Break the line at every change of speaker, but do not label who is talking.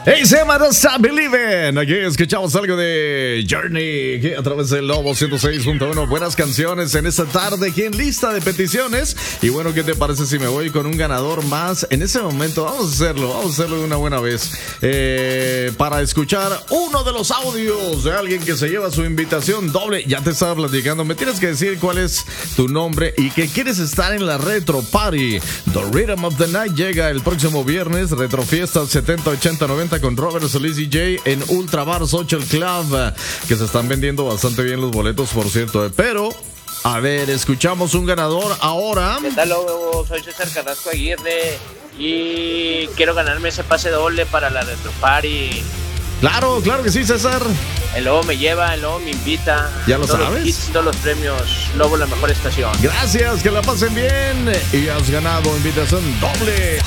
Hey, se llama Stop Believin'. Aquí escuchamos algo de Journey aquí a través del Lobo 106.1. Buenas canciones en esta tarde aquí en lista de peticiones. Y bueno, ¿qué te parece si me voy con un ganador más? En ese momento vamos a hacerlo de una buena vez. Para escuchar uno de los audios de alguien que se lleva su invitación doble. Ya te estaba platicando, me tienes que decir cuál es tu nombre y que quieres estar en la Retro Party. The Rhythm of the Night llega el próximo viernes. Retro Fiesta 70, 80, 90 con Robert Solís DJ en Ultra Bar Social Club, que se están vendiendo bastante bien los boletos, por cierto. Pero, a ver, escuchamos un ganador ahora.
¿Qué tal, Lobo? Soy César Carrasco Aguirre y quiero ganarme ese pase doble para la Retro Party.
Claro que sí, César.
El Lobo me lleva, el Lobo me invita.
Ya lo sabes.
Todos los premios, Lobo, la mejor estación.
Gracias, que la pasen bien y has ganado invitación doble.